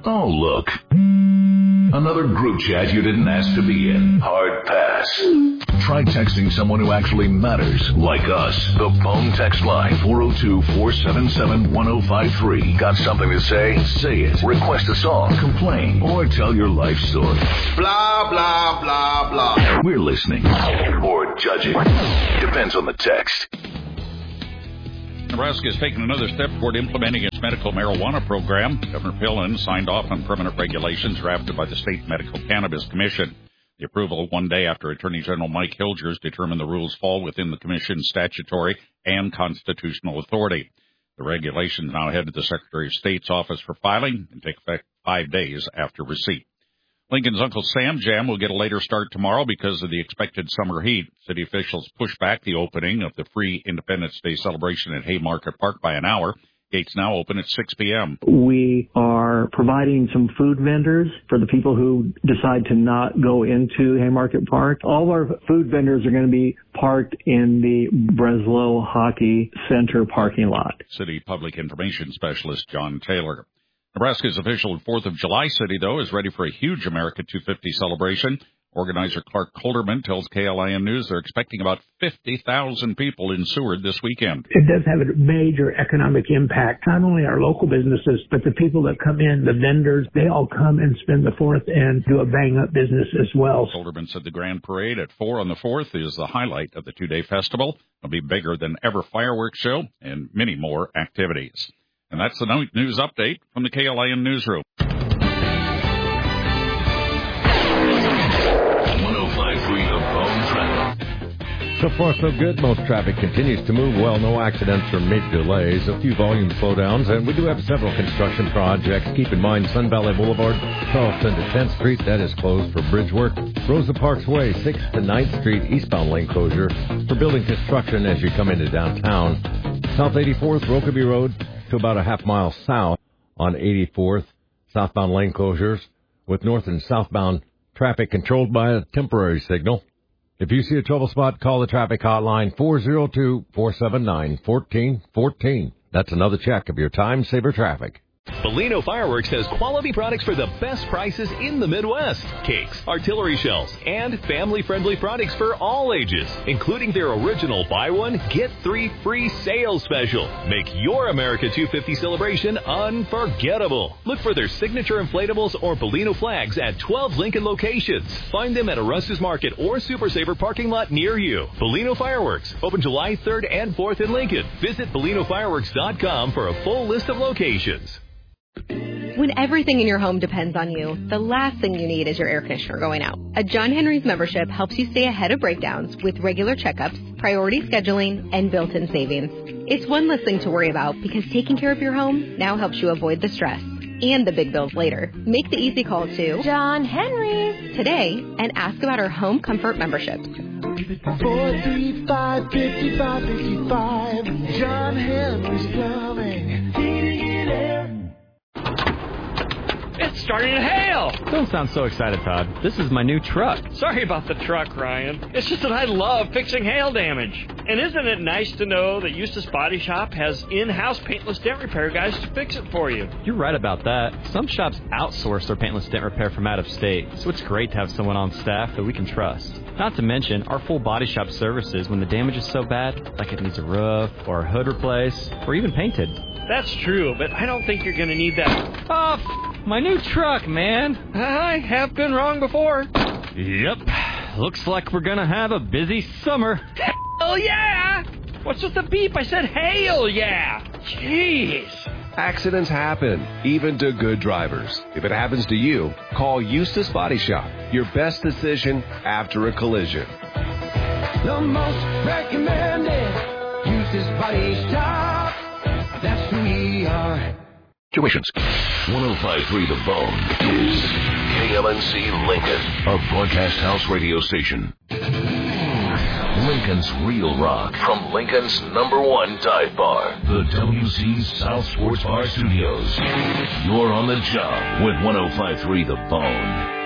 Oh, look. Another group chat you didn't ask to be in. Hard pass. Try texting someone who actually matters, like us. The phone text line, 402-477-1053. Got something to say? Say it. Request a song, complain, or tell your life story. Blah, blah, blah, blah. We're listening. Or judging. Depends on the text. Nebraska has taken another step toward implementing its medical marijuana program. Governor Pillen signed off on permanent regulations drafted by the State Medical Cannabis Commission. The approval one day after Attorney General Mike Hilgers determined the rules fall within the Commission's statutory and constitutional authority. The regulations now head to the Secretary of State's office for filing and take effect 5 days after receipt. Lincoln's Uncle Sam Jam will get a later start tomorrow because of the expected summer heat. City officials pushed back the opening of the free Independence Day celebration at Haymarket Park by an hour. Gates now open at 6 p.m. We are providing some food vendors for the people who decide to not go into Haymarket Park. All of our food vendors are going to be parked in the Breslow Hockey Center parking lot. City Public Information Specialist John Taylor. Nebraska's official 4th of July city, though, is ready for a huge America 250 celebration. Organizer Clark Colderman tells KLIN News they're expecting about 50,000 people in Seward this weekend. It does have a major economic impact. Not only our local businesses, but the people that come in, the vendors, they all come and spend the 4th and do a bang-up business as well. Colderman said the Grand Parade at 4 on the 4th is the highlight of the two-day festival. It'll be bigger than ever fireworks show and many more activities. And that's the news update from the KLIN Newsroom. 105.3 The Bone Traffic. So far, so good. Most traffic continues to move well. No accidents or major delays. A few volume slowdowns, and we do have several construction projects. Keep in mind, Sun Valley Boulevard, Charleston to 10th Street, that is closed for bridge work. Rosa Parks Way, 6th to 9th Street, eastbound lane closure for building construction as you come into downtown. South 84th, Rokeby Road to about a half mile south on 84th, southbound lane closures with north and southbound traffic controlled by a temporary signal. If you see a trouble spot, call the traffic hotline 402-479-1414. That's another check of your time-saver traffic. Bellino Fireworks has quality products for the best prices in the Midwest. Cakes, artillery shells, and family-friendly products for all ages, including their original buy one, get 3 free sales special. Make your America 250 celebration unforgettable. Look for their signature inflatables or Bellino flags at 12 Lincoln locations. Find them at a Russ's Market or Super Saver parking lot near you. Bellino Fireworks, open July 3rd and 4th in Lincoln. Visit BellinoFireworks.com for a full list of locations. When everything in your home depends on you, the last thing you need is your air conditioner going out. A John Henry's membership helps you stay ahead of breakdowns with regular checkups, priority scheduling, and built-in savings. It's one less thing to worry about because taking care of your home now helps you avoid the stress and the big bills later. Make the easy call to John Henry's today and ask about our home comfort memberships. 435-5555, John Henry's Plumbing, heating and air. It's starting to hail! Don't sound so excited, Todd. This is my new truck. Sorry about the truck, Ryan. It's just that I love fixing hail damage. And isn't it nice to know that Eustace Body Shop has in-house paintless dent repair guys to fix it for you? You're right about that. Some shops outsource their paintless dent repair from out of state, so it's great to have someone on staff that we can trust. Not to mention our full body shop services when the damage is so bad, like it needs a roof or a hood replaced or even painted. That's true, but I don't think you're going to need that. Oh, my new truck, man. I have been wrong before. Yep. Looks like we're going to have a busy summer. Hell yeah! What's with the beep? I said hail yeah! Jeez. Accidents happen, even to good drivers. If it happens to you, call Eustace Body Shop. Your best decision after a collision. The most recommended Eustace Body Shop. That's who we are. Tuitions. 105.3 The Bone is KLNC Lincoln, a broadcast house radio station. Lincoln's Real Rock from Lincoln's #1 dive bar, the WC South Sports Bar Studios. You're on the job with 105.3 The Bone.